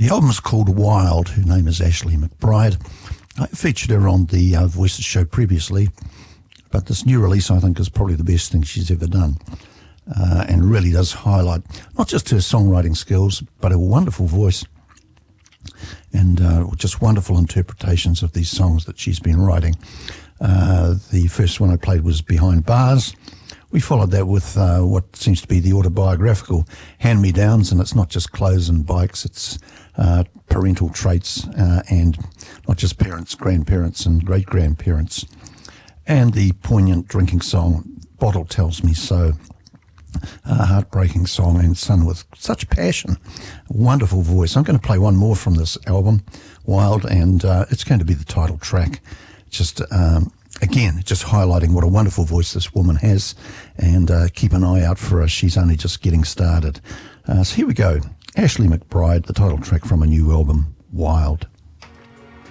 The album's called Wild. Her name is Ashley McBryde. I featured her on the Voices show previously, but this new release I think is probably the best thing she's ever done, and really does highlight not just her songwriting skills, but her wonderful voice and just wonderful interpretations of these songs that she's been writing. The first one I played was Behind Bars. We followed that with what seems to be the autobiographical hand-me-downs, and it's not just clothes and bikes, it's parental traits and not just parents, grandparents and great-grandparents. And the poignant drinking song, Bottle Tells Me So. A heartbreaking song and sung with such passion. Wonderful voice. I'm going to play one more from this album, Wild, and it's going to be the title track. Just again, just highlighting what a wonderful voice this woman has, and keep an eye out for her. She's only just getting started. So here we go. Ashley McBryde, the title track from a new album, Wild.